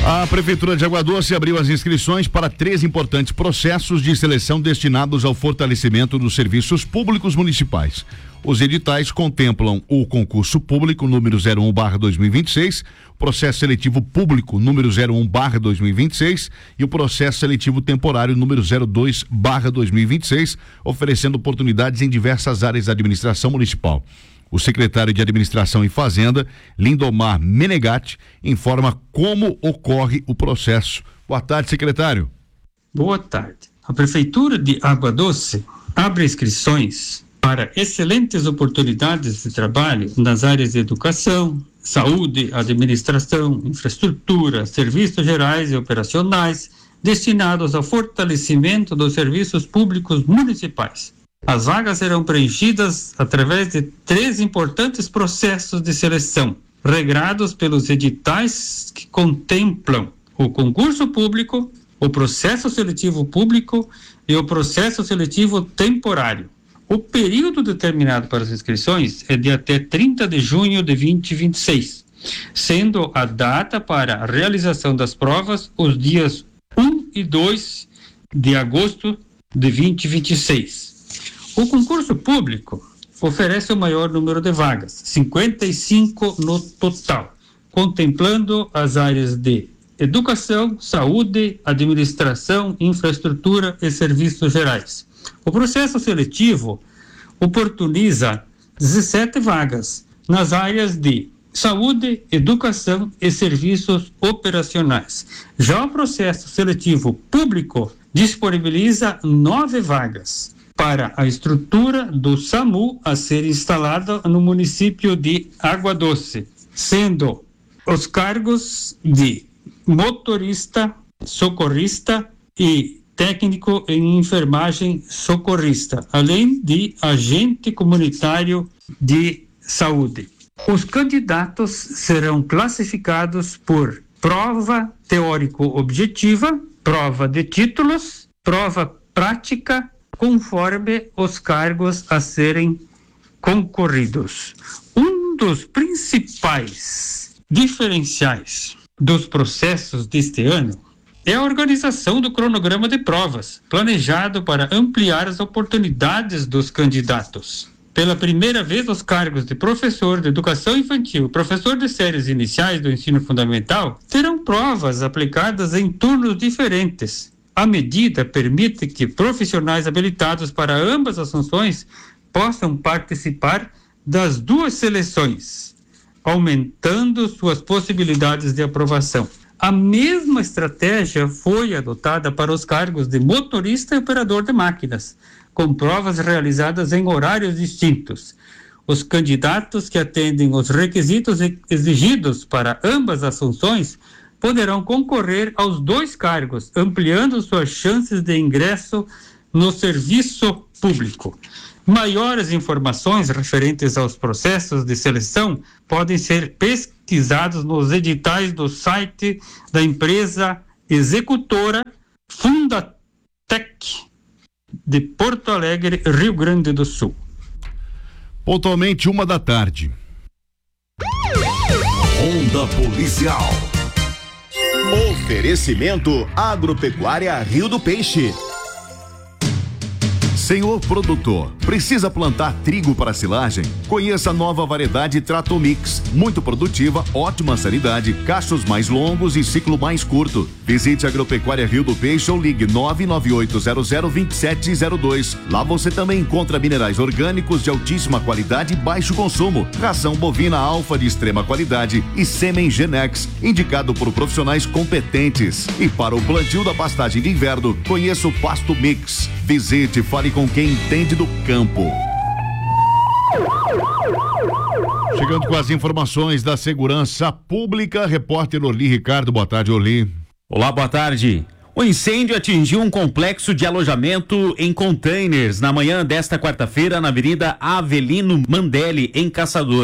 A Prefeitura de Água Doce abriu as inscrições para 3 importantes processos de seleção destinados ao fortalecimento dos serviços públicos municipais. Os editais contemplam o concurso público número 01/2026, processo seletivo público número 01/2026 e o processo seletivo temporário número 02/2026, oferecendo oportunidades em diversas áreas da administração municipal. O secretário de Administração e Fazenda, Lindomar Menegatti, informa como ocorre o processo. Boa tarde, secretário. Boa tarde. A Prefeitura de Água Doce abre inscrições para excelentes oportunidades de trabalho nas áreas de educação, saúde, administração, infraestrutura, serviços gerais e operacionais, destinados ao fortalecimento dos serviços públicos municipais. As vagas serão preenchidas através de 3 importantes processos de seleção, regrados pelos editais que contemplam o concurso público, o processo seletivo público e o processo seletivo temporário. O período determinado para as inscrições é de até 30 de junho de 2026, sendo a data para a realização das provas os dias 1 e 2 de agosto de 2026. O concurso público oferece o maior número de vagas, 55 no total, contemplando as áreas de educação, saúde, administração, infraestrutura e serviços gerais. O processo seletivo oportuniza 17 vagas nas áreas de saúde, educação e serviços operacionais. Já o processo seletivo público disponibiliza 9 vagas para a estrutura do SAMU a ser instalada no município de Água Doce, sendo os cargos de motorista, socorrista e técnico em enfermagem socorrista, além de agente comunitário de saúde. Os candidatos serão classificados por prova teórico-objetiva, prova de títulos, prova prática, conforme os cargos a serem concorridos. Um dos principais diferenciais dos processos deste ano é a organização do cronograma de provas, planejado para ampliar as oportunidades dos candidatos. Pela primeira vez, os cargos de professor de educação infantil e professor de séries iniciais do ensino fundamental terão provas aplicadas em turnos diferentes. A medida permite que profissionais habilitados para ambas as funções possam participar das 2 seleções, aumentando suas possibilidades de aprovação. A mesma estratégia foi adotada para os cargos de motorista e operador de máquinas, com provas realizadas em horários distintos. Os candidatos que atendem os requisitos exigidos para ambas as funções poderão concorrer aos 2 cargos, ampliando suas chances de ingresso no serviço público. Maiores informações referentes aos processos de seleção podem ser pesquisados nos editais do site da empresa executora Fundatec de Porto Alegre, Rio Grande do Sul. Pontualmente 1h. Ronda Policial. Oferecimento Agropecuária Rio do Peixe. Senhor produtor, precisa plantar trigo para silagem? Conheça a nova variedade Tratomix, muito produtiva, ótima sanidade, cachos mais longos e ciclo mais curto. Visite a Agropecuária Rio do Peixe ou ligue 998002702. Lá você também encontra minerais orgânicos de altíssima qualidade e baixo consumo, ração bovina alfa de extrema qualidade e sêmen Genex, indicado por profissionais competentes. E para o plantio da pastagem de inverno, conheça o Pasto Mix. Visite e fale com quem entende do campo. Chegando com as informações da segurança pública, repórter Orli Ricardo. Boa tarde, Orli. Olá, boa tarde. O incêndio atingiu um complexo de alojamento em containers na manhã desta quarta-feira na Avenida Avelino Mandelli, em Caçador.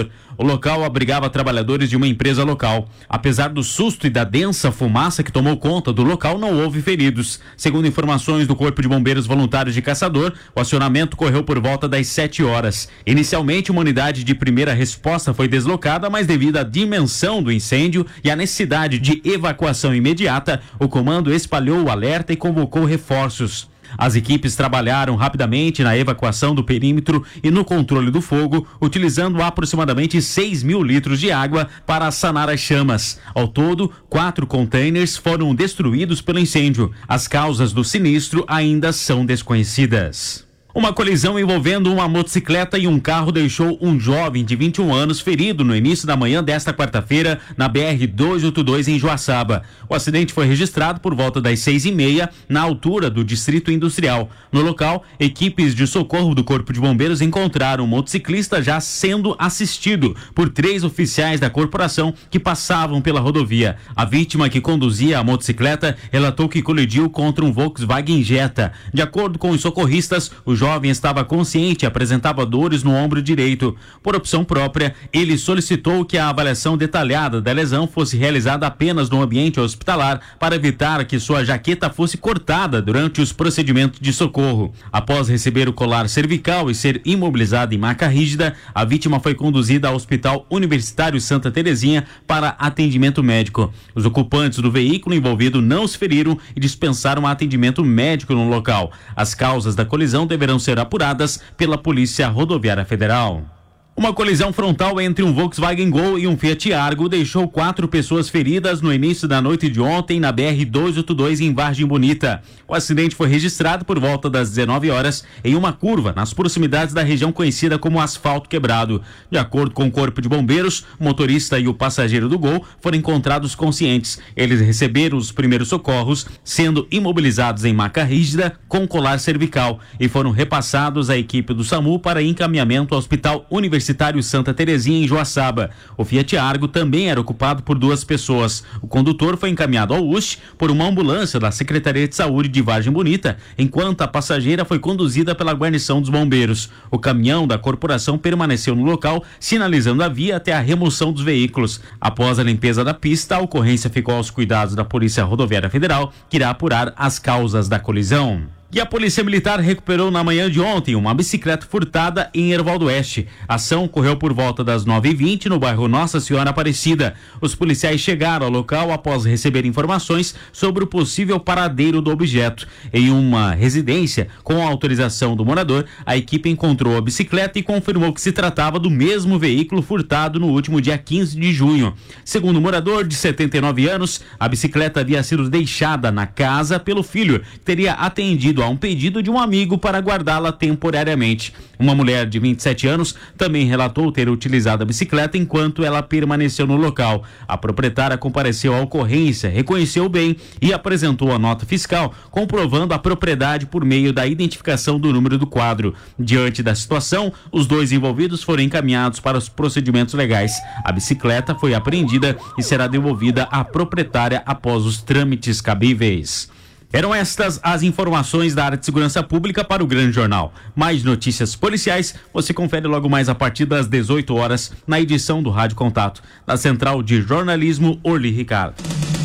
O local abrigava trabalhadores de uma empresa local. Apesar do susto e da densa fumaça que tomou conta do local, não houve feridos. Segundo informações do Corpo de Bombeiros Voluntários de Caçador, o acionamento ocorreu por volta das 7 horas. Inicialmente, uma unidade de primeira resposta foi deslocada, mas devido à dimensão do incêndio e à necessidade de evacuação imediata, o comando espalhou o alerta e convocou reforços. As equipes trabalharam rapidamente na evacuação do perímetro e no controle do fogo, utilizando aproximadamente 6.000 litros de água para sanar as chamas. Ao todo, 4 containers foram destruídos pelo incêndio. As causas do sinistro ainda são desconhecidas. Uma colisão envolvendo uma motocicleta e um carro deixou um jovem de 21 anos ferido no início da manhã desta quarta-feira na BR-282 em Joaçaba. O acidente foi registrado por volta das 6h30 na altura do Distrito Industrial. No local, equipes de socorro do Corpo de Bombeiros encontraram o motociclista já sendo assistido por 3 oficiais da corporação que passavam pela rodovia. A vítima, que conduzia a motocicleta, relatou que colidiu contra um Volkswagen Jetta. De acordo com os socorristas, o jovem estava consciente e apresentava dores no ombro direito. Por opção própria, ele solicitou que a avaliação detalhada da lesão fosse realizada apenas no ambiente hospitalar para evitar que sua jaqueta fosse cortada durante os procedimentos de socorro. Após receber o colar cervical e ser imobilizada em maca rígida, a vítima foi conduzida ao Hospital Universitário Santa Terezinha para atendimento médico. Os ocupantes do veículo envolvido não se feriram e dispensaram atendimento médico no local. As causas da colisão deverão ser apuradas pela Polícia Rodoviária Federal. Uma colisão frontal entre um Volkswagen Gol e um Fiat Argo deixou 4 pessoas feridas no início da noite de ontem na BR-282 em Vargem Bonita. O acidente foi registrado por volta das 19 horas em uma curva nas proximidades da região conhecida como Asfalto Quebrado. De acordo com o Corpo de Bombeiros, o motorista e o passageiro do Gol foram encontrados conscientes. Eles receberam os primeiros socorros, sendo imobilizados em maca rígida com colar cervical, e foram repassados à equipe do SAMU para encaminhamento ao Hospital Universitário Santa Terezinha em Joaçaba. O Fiat Argo também era ocupado por 2 pessoas. O condutor foi encaminhado ao UST por uma ambulância da Secretaria de Saúde de Vargem Bonita, enquanto a passageira foi conduzida pela guarnição dos bombeiros. O caminhão da corporação permaneceu no local, sinalizando a via até a remoção dos veículos. Após a limpeza da pista, a ocorrência ficou aos cuidados da Polícia Rodoviária Federal, que irá apurar as causas da colisão. E a Polícia Militar recuperou na manhã de ontem uma bicicleta furtada em Erval do Oeste. A ação ocorreu por volta das 9h20 no bairro Nossa Senhora Aparecida. Os policiais chegaram ao local após receber informações sobre o possível paradeiro do objeto. Em uma residência, com a autorização do morador, a equipe encontrou a bicicleta e confirmou que se tratava do mesmo veículo furtado no último dia 15 de junho. Segundo o morador, de 79 anos, a bicicleta havia sido deixada na casa pelo filho, que teria atendido a um pedido de um amigo para guardá-la temporariamente. Uma mulher de 27 anos também relatou ter utilizado a bicicleta enquanto ela permaneceu no local. A proprietária compareceu à ocorrência, reconheceu o bem e apresentou a nota fiscal, comprovando a propriedade por meio da identificação do número do quadro. Diante da situação, os 2 envolvidos foram encaminhados para os procedimentos legais. A bicicleta foi apreendida e será devolvida à proprietária após os trâmites cabíveis. Eram estas as informações da área de segurança pública para o Grande Jornal. Mais notícias policiais você confere logo mais a partir das 18 horas na edição do Rádio Contato, da Central de Jornalismo Orly Ricardo.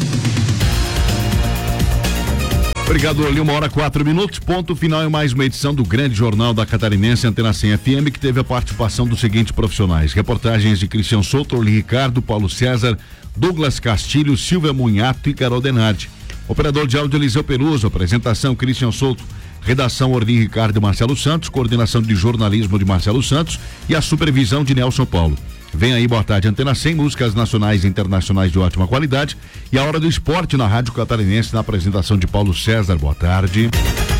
Obrigado, Orly. 1h04, ponto final em mais uma edição do Grande Jornal da Catarinense Antena 100 FM, que teve a participação dos seguintes profissionais: reportagens de Cristian Souto, Orly Ricardo, Paulo César, Douglas Castilho, Silvia Munhato e Carol Denardi. Operador de áudio Eliseu Peruso, apresentação Cristian Souto, redação Orly Ricardo e Marcelo Santos, coordenação de jornalismo de Marcelo Santos e a supervisão de Nelson Paulo. Vem aí, boa tarde, Antena 100, músicas nacionais e internacionais de ótima qualidade, e a hora do esporte na Rádio Catarinense, na apresentação de Paulo César. Boa tarde.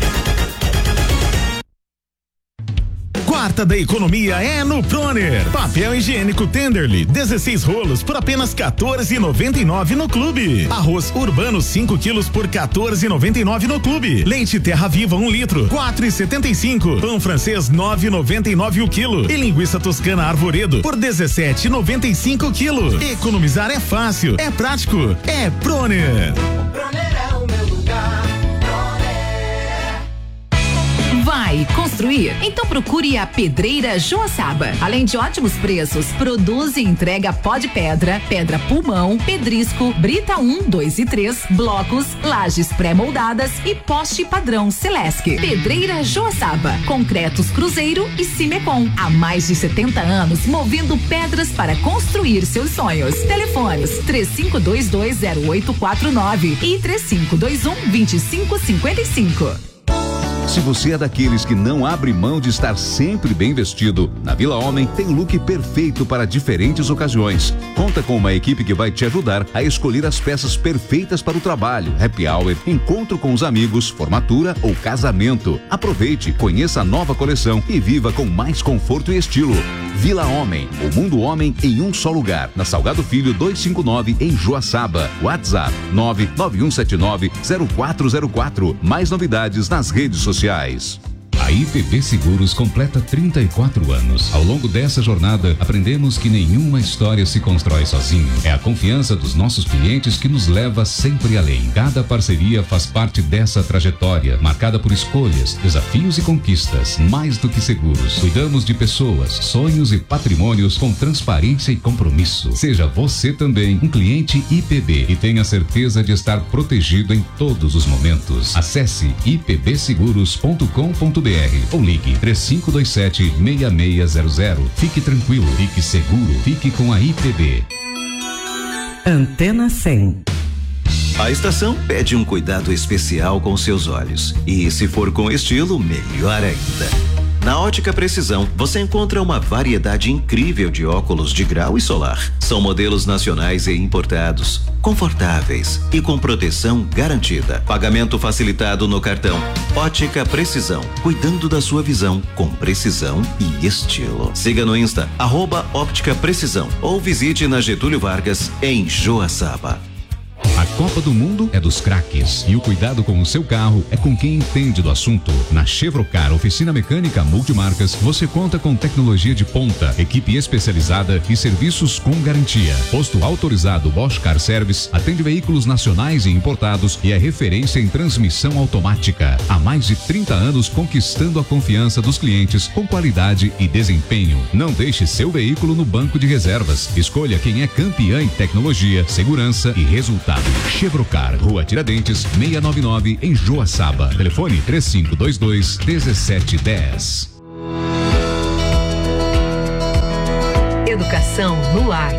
Quarta da economia é no Proner. Papel higiênico Tenderly, 16 rolos por apenas R$14,99 no Clube. Arroz urbano 5 quilos por R$14,99 no Clube. Leite Terra Viva 1 litro, R$4,75. Pão francês 9,99 o quilo. E linguiça toscana Arvoredo por R$17,95 o quilo. Economizar é fácil, é prático, é Proner. Proner é o meu lugar. Proner. Vai reformar e construir? Então procure a Pedreira Joaçaba. Além de ótimos preços, produz e entrega pó de pedra, pedra pulmão, pedrisco, brita 1, 2 e 3, blocos, lajes pré-moldadas e poste padrão Celesc. Pedreira Joaçaba, concretos Cruzeiro e Cimecom. Há mais de 70 anos movendo pedras para construir seus sonhos. Telefones 35220849 e 3521-2555. Se você é daqueles que não abre mão de estar sempre bem vestido, na Vila Homem tem o look perfeito para diferentes ocasiões. Conta com uma equipe que vai te ajudar a escolher as peças perfeitas para o trabalho, happy hour, encontro com os amigos, formatura ou casamento. Aproveite, conheça a nova coleção e viva com mais conforto e estilo. Vila Homem, o mundo homem em um só lugar. Na Salgado Filho 259 em Joaçaba. WhatsApp 991790404. Mais novidades nas redes sociais. A IPB Seguros completa 34 anos. Ao longo dessa jornada, aprendemos que nenhuma história se constrói sozinho. É a confiança dos nossos clientes que nos leva sempre além. Cada parceria faz parte dessa trajetória, marcada por escolhas, desafios e conquistas. Mais do que seguros, cuidamos de pessoas, sonhos e patrimônios com transparência e compromisso. Seja você também um cliente IPB e tenha certeza de estar protegido em todos os momentos. Acesse ipbseguros.com.br ou ligue 3527-6600. Fique tranquilo, fique seguro, fique com a IPB. Antena 100. A estação pede um cuidado especial com seus olhos. E se for com estilo, melhor ainda. Na Ótica Precisão, você encontra uma variedade incrível de óculos de grau e solar. São modelos nacionais e importados, confortáveis e com proteção garantida. Pagamento facilitado no cartão. Ótica Precisão, cuidando da sua visão com precisão e estilo. Siga no Insta, @Óptica Precisão, ou visite na Getúlio Vargas, em Joaçaba. A Copa do Mundo é dos craques e o cuidado com o seu carro é com quem entende do assunto. Na Chevrocar Oficina Mecânica Multimarcas, você conta com tecnologia de ponta, equipe especializada e serviços com garantia. Posto autorizado Bosch Car Service, atende veículos nacionais e importados e é referência em transmissão automática. Há mais de 30 anos conquistando a confiança dos clientes com qualidade e desempenho. Não deixe seu veículo no banco de reservas. Escolha quem é campeã em tecnologia, segurança e resultado. Chevrocar, Rua Tiradentes, 699 em Joaçaba. Telefone 3522-1710. Educação no ar.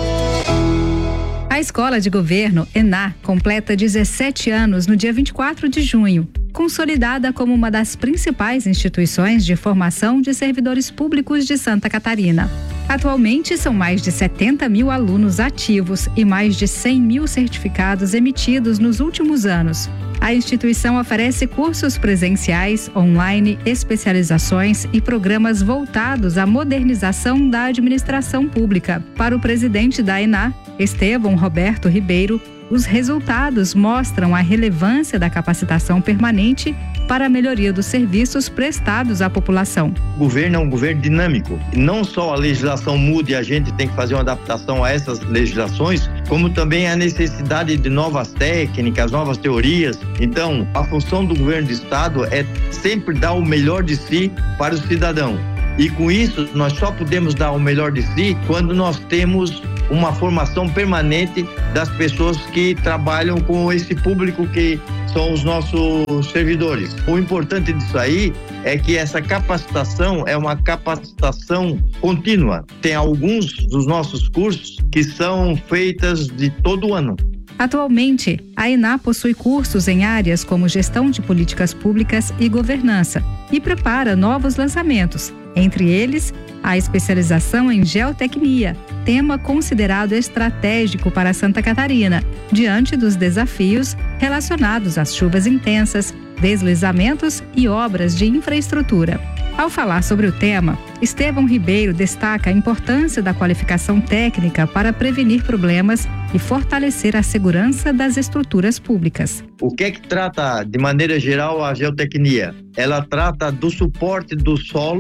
A Escola de Governo, ENA, completa 17 anos no dia 24 de junho, consolidada como uma das principais instituições de formação de servidores públicos de Santa Catarina. Atualmente, são mais de 70 mil alunos ativos e mais de 100 mil certificados emitidos nos últimos anos. A instituição oferece cursos presenciais, online, especializações e programas voltados à modernização da administração pública. Para o presidente da ENA, Estevão Roberto Ribeiro, os resultados mostram a relevância da capacitação permanente para a melhoria dos serviços prestados à população. O governo é um governo dinâmico. Não só a legislação muda e a gente tem que fazer uma adaptação a essas legislações, como também a necessidade de novas técnicas, novas teorias. Então, a função do governo do estado é sempre dar o melhor de si para o cidadão. E com isso, nós só podemos dar o melhor de si quando nós temos uma formação permanente das pessoas que trabalham com esse público que são os nossos servidores. O importante disso aí é que essa capacitação é uma capacitação contínua. Tem alguns dos nossos cursos que são feitas de todo ano. Atualmente, a ENA possui cursos em áreas como gestão de políticas públicas e governança e prepara novos lançamentos, entre eles a especialização em geotecnia, tema considerado estratégico para Santa Catarina, diante dos desafios relacionados às chuvas intensas, deslizamentos e obras de infraestrutura. Ao falar sobre o tema, Estevão Ribeiro destaca a importância da qualificação técnica para prevenir problemas e fortalecer a segurança das estruturas públicas. O que é que trata, de maneira geral, a geotecnia? Ela trata do suporte do solo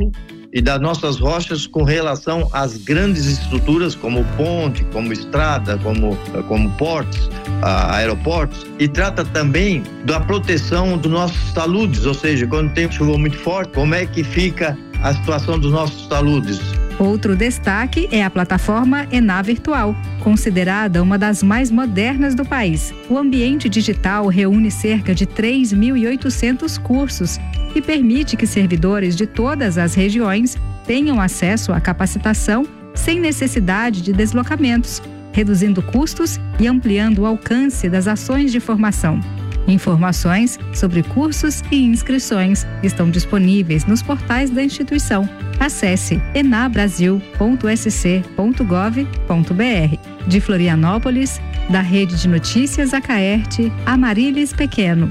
e das nossas rochas com relação às grandes estruturas como ponte, como estrada, como portos, aeroportos, e trata também da proteção dos nossos taludes, ou seja, quando tem chuva muito forte, como é que fica a situação dos nossos taludes. Outro destaque é a plataforma ENA Virtual, considerada uma das mais modernas do país. O ambiente digital reúne cerca de 3.800 cursos e permite que servidores de todas as regiões tenham acesso à capacitação sem necessidade de deslocamentos, reduzindo custos e ampliando o alcance das ações de formação. Informações sobre cursos e inscrições estão disponíveis nos portais da instituição. Acesse enabrasil.sc.gov.br. De Florianópolis, da Rede de Notícias Acaerte, Amarilis Pequeno.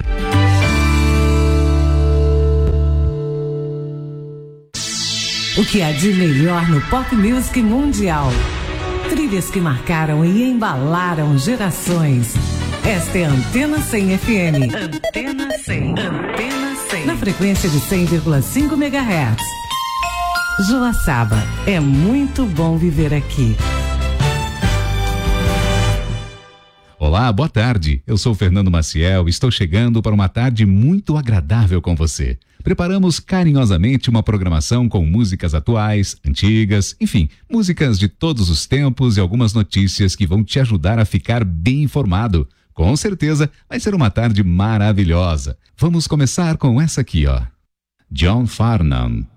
O que há de melhor no pop music mundial? Trilhas que marcaram e embalaram gerações. Esta é a Antena 100 FM. Antena 100. Antena 100. Na frequência de 100,5 MHz. Joaçaba, é muito bom viver aqui. Olá, boa tarde. Eu sou Fernando Maciel e estou chegando para uma tarde muito agradável com você. Preparamos carinhosamente uma programação com músicas atuais, antigas, enfim, músicas de todos os tempos e algumas notícias que vão te ajudar a ficar bem informado. Com certeza vai ser uma tarde maravilhosa. Vamos começar com essa aqui, ó. John Farnham.